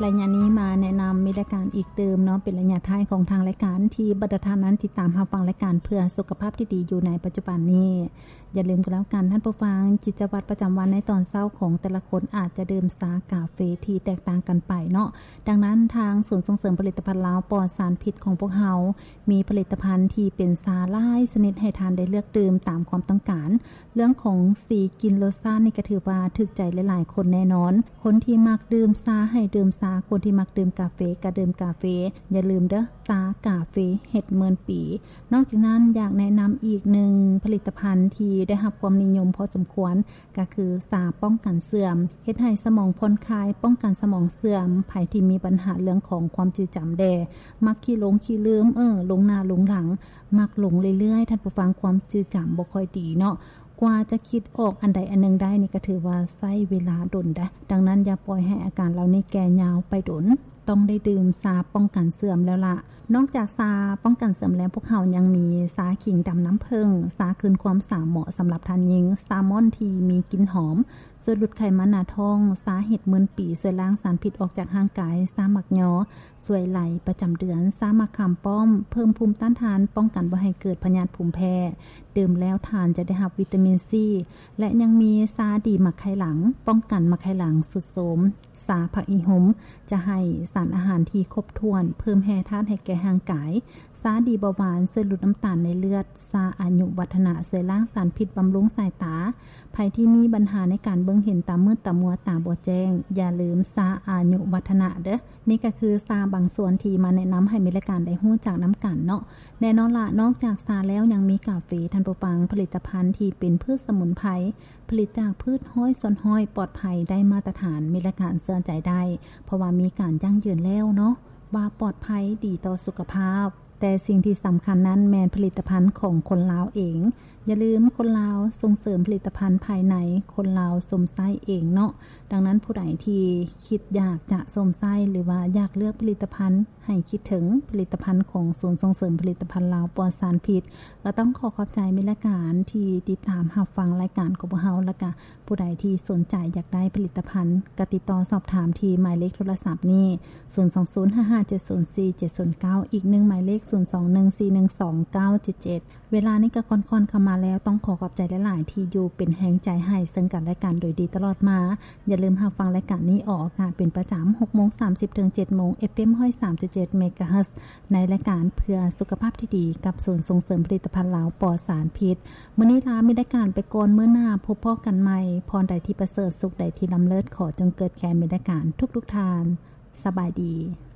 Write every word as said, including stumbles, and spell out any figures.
ระยะนี้มาแนะนำมีรายการอีกเติมเนาะเป็นระยะท้ายของทางรายการที่บรรดาท่านนั้นติดตามรับฟังรายการเพื่อสุขภาพที่ดีอยู่ในปัจจุบันนี้อย่าลืมกันแล้วกันท่านผู้ฟังกิจวัตรประจำวันในตอนเช้าของแต่ละคนอาจจะดื่มชากาแฟที่แตกต่างกันไปเนาะดังนั้นทางศูนย์ส่งเสริมผลิตภัณฑ์ลาวปลอดสารพิษของพวกเฮามีผลิตภัณฑ์ที่เป็นชาหลายชนิดให้ทานได้เลือกดื่มตามความต้องการเรื่องของสีกินรสชาตินี่ก็ถือว่าถูกใจหลายๆคนแน่นอนคนที่มักดื่มชาให้ดื่มชาคนที่มักดื่มกาแฟก็ดื่มกาแฟอย่าลืมเด้อชากาแฟเฮ็ดเมินปีนอกจากนั้นอยากแนะนำอีกหนึ่งผลิตภัณฑ์ที่ได้รับความนิยมพอสมควรก็คือชาป้องกันเสื่อมเฮ็ดให้สมองผ่อนคลายป้องกันสมองเสื่อมไผที่มีปัญหาเรื่องของความจำจำแดมักขี้หลงขี้ลืมเออหลงหน้าหลงหลังมักหลงเรื่อยๆท่านผู้ฟังความจำจำบ่ค่อยดีเนาะกว่าจะคิดออกอันใดอันหนึ่งได้นี่ก็ถือว่าใช้เวลาดนได้ดังนั้นอย่าปล่อยให้อาการเหล่านี้แก่ยาวไปดนต้องได้ดื่มชาป้องกันเสื่อมแล้วล่ะนอกจากชาป้องกันเสื่อมแล้วพวกเขายังมีชาขิงดำน้ำผึ้งชาคืนความสาวเหมาะสำหรับทานหญิงซามอนที่มีกลิ่นหอมช่วยลดไขมันหน้าท้องชาเห็ดมึนปีช่วยล้างสารพิษออกจากร่างกายชาหมักยอช่วยไหลประจำเดือนชามะขามป้อมเพิ่มภูมิต้านทานป้องกันบ่ให้เกิดพยาธิภูมิแพ้ดื่มแล้วทานจะได้รับวิตามินซีและยังมีชาดีหมักไขหลังป้องกันมะไขหลังสุดโทรมชาผักอีหมจะให้สารอาหารที่ครบถ้วนเพิ่มแร่ธาตุให้แก่ร่างกายชาดีเบาหวานช่วยลดน้ำตาลในเลือดชาอายุวัฒนะช่วยล้างสารพิษบำรุงสายตาใครที่มีปัญหาในการเบิ่งเห็นตามืดตามัวตาบ่แจ้งอย่าลืมชาอายุวัฒนะเด้อนี่ก็คือชาบางส่วนที่มาแนะนำให้มีรายการได้ฮู้จักน้ำกันเนาะแน่นอนละนอกจากชาแล้วยังมีกาแฟท่านผู้ฟังผลิตภัณฑ์ที่เป็นพืชสมุนไพรผลิตจากพืชห้อยส่วนห้อยปลอดภัยได้มาตรฐานมีรายการเชื่อใจได้เพราะว่ามีการยั่งยืนแล้วเนาะว่าปลอดภัยดีต่อสุขภาพแต่สิ่งที่สำคัญนั้นแมนผลิตภัณฑ์ของคนลาวเองอย่าลืมคนลาวส่งเสริมผลิตภัณฑ์ภายในคนลาวสมไส้เองเนาะดังนั้นผู้ใดที่คิดอยากจะสมไส้หรือว่าอยากเลือกผลิตภัณฑ์ให้คิดถึงผลิตภัณฑ์ของศูนย์ส่งเสริมผลิตภัณฑ์ลาวปลอดสารพิษก็ต้องขอขอบใจมิรายการที่ติดตามรับฟังรายการของพวกเราแล้วก็ผู้ใดที่สนใจอยากได้ผลิตภัณฑ์ก็ติดต่อสอบถามที่หมายเลขโทรศัพท์นี้ศูนย์ สอง ศูนย์ ห้า ห้า เจ็ด ศูนย์ สี่ เจ็ด ศูนย์ เก้าอีกหนึ่งหมายเลขศูนย์ สอง หนึ่ง สี่ หนึ่ง สอง เก้า เจ็ด เจ็ดเวลานี้ก็ค่อนๆเข้ามาแล้วต้องขอขอบใจหลายๆที่อยู่เป็นแรงใจให้ซึ่งกันและกันโดยดีตลอดมาอย่าลืมรับฟังรายการนี้ออกอากาศเป็นประจำ หกโมงสามสิบ ถึง เจ็ดโมง เอฟ เอ็ม ห้อย สามจุดเจ็ด เมกะเฮิรตซ์ในรายการเพื่อสุขภาพที่ดีกับศูนย์ส่งเสริมผลิตภัณฑ์ลาวปลอดสารพิษมื้อนี้ลามีรายการไปก่อนมื้อหน้าพบพบกันใหม่พรใดที่ประเสริฐสุขใดที่ล้ำเลิศขอจงเกิดแก่มีรายการทุกๆทานสบายดี